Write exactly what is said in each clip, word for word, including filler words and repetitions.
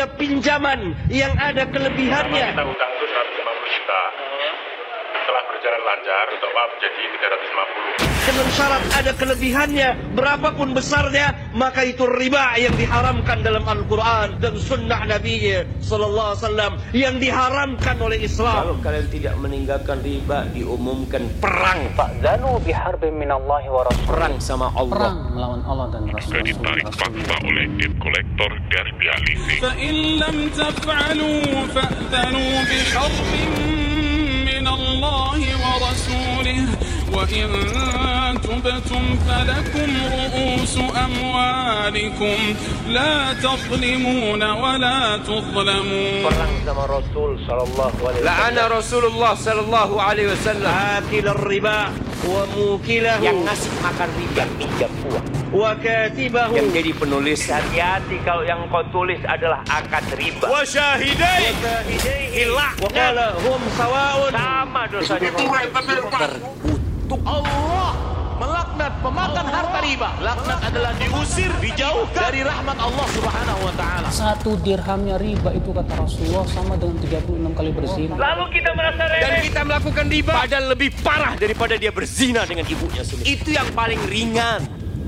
setiap pinjaman yang ada kelebihannya. Kita utang itu seratus lima puluh juta. Setelah berjalan lancar, untuk maaf jadi tiga ratus lima puluh. Dengan syarat ada kelebihannya, berapapun besarnya, maka itu riba yang diharamkan dalam Al-Quran dan Sunnah Nabi Sallallahu Alaihi Wasallam yang diharamkan oleh Islam. Kalau kalian tidak meninggalkan riba, diumumkan perang. Fa'zanu biharbin minallahi wa rasul. Perang sama Allah. Perang melawan Allah dan Rasul. Jika ditarik fakta oleh debt collector dan pihak leasing. فَإِن لَمْ تَفْعَلُوا فَأْذَنُوا بِحَرْبٍ مِّنَ اللَّهِ وَرَسُولِهِ وَإِن تُبْتُمْ فَلَكُمْ رُءُوسُ أَمْوَالِكُمْ لَا تَظْلِمُونَ وَلَا تُظْلَمُونَ. Perang sama Rasul sallallahu alaihi wasallam. La'ana Rasulullah sallallahu alaihi wasallam Akil riba wa mukilahu yang ngasih makan riba, pinjam uang. wa katibahu. Yang jadi penulis. Hati-hati kalau yang kau tulis adalah akad riba. Wa syahidai. Hilah. Wa qala hum sawaun. Sama dosanya. Terkutuk. Allah melaknat pemakan harta riba. Laknat adalah diusir, dijauhkan dari rahmat Allah Subhanahu wa taala. Satu dirhamnya riba itu kata Rasulullah sama dengan tiga puluh enam kali berzina. Lalu kita merasa remeh. Dan kita melakukan riba padahal lebih parah daripada dia berzina dengan ibunya sendiri. Itu yang paling ringan.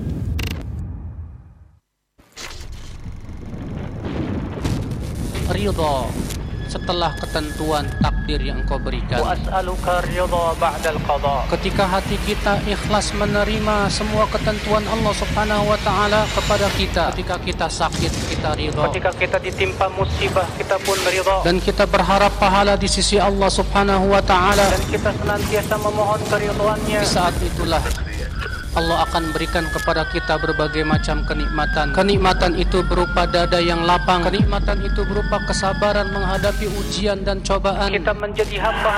Ridha setelah ketentuan takdir yang Engkau berikan. Wa as'aluka ridha ba'dal qada. Ketika hati kita ikhlas menerima semua ketentuan Allah Subhanahu wa taala kepada kita, ketika kita sakit kita ridha, Ketika kita ditimpa musibah, kita pun ridha. dan kita berharap pahala di sisi Allah Subhanahu wa taala. Dan kita senantiasa memohon keridhoannya. Di saat itulah Allah akan berikan kepada kita berbagai macam kenikmatan. Kenikmatan itu berupa dada yang lapang. Kenikmatan itu berupa kesabaran menghadapi ujian dan cobaan. Kita menjadi hamba